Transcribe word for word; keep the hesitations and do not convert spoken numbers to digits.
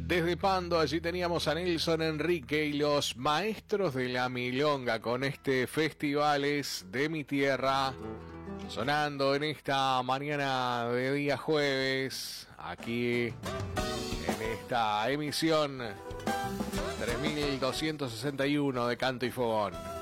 Desde Pando, allí teníamos a Nelson Enrique y los maestros de la milonga con este Festivales de mi Tierra, sonando en esta mañana de día jueves, aquí en esta emisión tres mil doscientos sesenta y uno de Canto y Fogón.